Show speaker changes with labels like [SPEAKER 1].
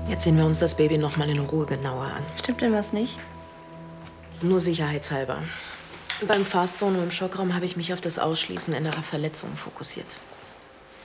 [SPEAKER 1] Jetzt sehen wir uns das Baby noch mal in Ruhe genauer an.
[SPEAKER 2] Stimmt denn was nicht?
[SPEAKER 1] Nur sicherheitshalber. Beim Fastzone und im Schockraum habe ich mich auf das Ausschließen innerer Verletzungen fokussiert.